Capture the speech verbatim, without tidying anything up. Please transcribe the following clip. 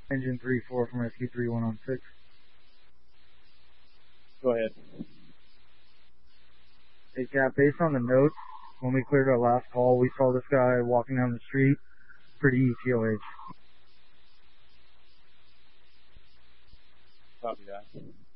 Engine three four from Rescue three one on six. Go ahead. Hey, Cap, based on the notes, when we cleared our last call, we saw this guy walking down the street, pretty E T O H. Copy that.